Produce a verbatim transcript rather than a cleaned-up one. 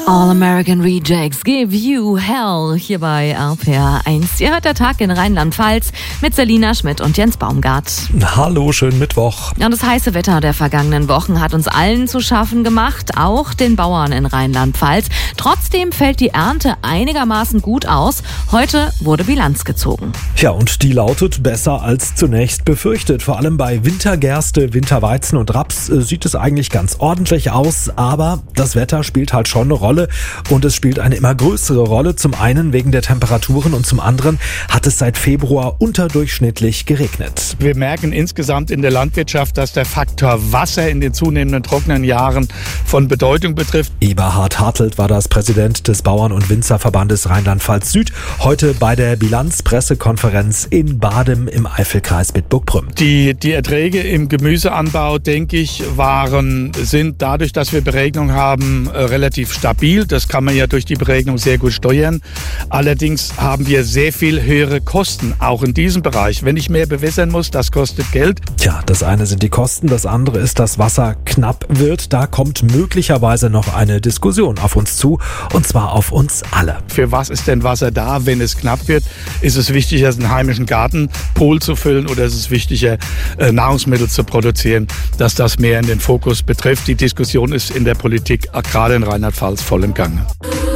All American Rejects Give You Hell hier bei R P R eins. Ihr hört der Tag in Rheinland-Pfalz mit Selina Schmidt und Jens Baumgart. Hallo, schönen Mittwoch. Ja, das heiße Wetter der vergangenen Wochen hat uns allen zu schaffen gemacht, auch den Bauern in Rheinland-Pfalz. Trotzdem fällt die Ernte einigermaßen gut aus. Heute wurde Bilanz gezogen. Ja, und die lautet besser als zunächst befürchtet. Vor allem bei Wintergerste, Winterweizen und Raps äh, sieht es eigentlich ganz ordentlich aus. Aber das Wetter spielt halt schon eine Rolle. Und es spielt eine immer größere Rolle. Zum einen wegen der Temperaturen und zum anderen hat es seit Februar unterdurchschnittlich geregnet. Wir merken insgesamt in der Landwirtschaft, dass der Faktor Wasser in den zunehmenden trockenen Jahren von Bedeutung betrifft. Eberhard Hartelt war das Präsident des Bauern- und Winzerverbandes Rheinland-Pfalz Süd. Heute bei der Bilanzpressekonferenz in Badem im Eifelkreis Bitburg-Prüm. Die, die Erträge im Gemüseanbau, denke ich, waren, sind dadurch, dass wir Beregnung haben, relativ stabil. Das kann man ja durch die Beregnung sehr gut steuern. Allerdings haben wir sehr viel höhere Kosten, auch in diesem Bereich. Wenn ich mehr bewässern muss, das kostet Geld. Tja, das eine sind die Kosten, das andere ist, dass Wasser knapp wird. Da kommt möglicherweise noch eine Diskussion auf uns zu, und zwar auf uns alle. Für was ist denn Wasser da, wenn es knapp wird? Ist es wichtiger, einen heimischen Gartenpool zu füllen, oder ist es wichtiger, Nahrungsmittel zu produzieren, dass das mehr in den Fokus betrifft? Die Diskussion ist in der Politik, gerade in Rheinland-Pfalz, voll im Gange.